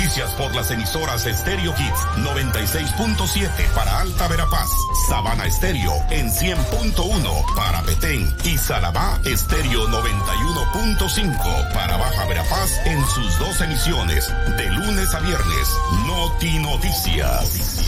Noticias por las emisoras Estéreo Hits 96.7 para Alta Verapaz, Sabana Estéreo en 100.1 para Petén y Salabá Estéreo 91.5 para Baja Verapaz en sus 2 emisiones de lunes a viernes. Noti Noticias.